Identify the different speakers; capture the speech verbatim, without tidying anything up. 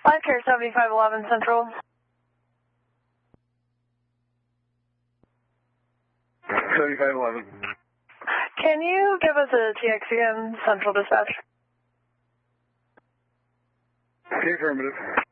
Speaker 1: Life Care seventy-five eleven Central.
Speaker 2: seventy-five eleven.
Speaker 1: Can you give us a T X again, Central Dispatch?
Speaker 2: Okay, affirmative.